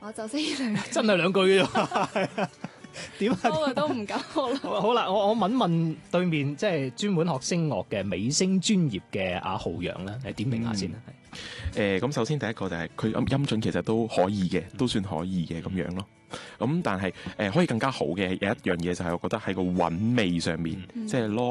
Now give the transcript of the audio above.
我就識2句， 真係2句嘅啫。點啊？ 多嘅都唔夠啦。 好啦，我問問對面即係專門學聲樂嘅美聲專業嘅阿浩洋啦，嚟點評下先啦。 咁首先第一個就係佢音準其實都可以嘅，都算可以嘅咁樣咯。咁但係可以更加好嘅有一樣嘢就係我覺得喺個韻味上面，即係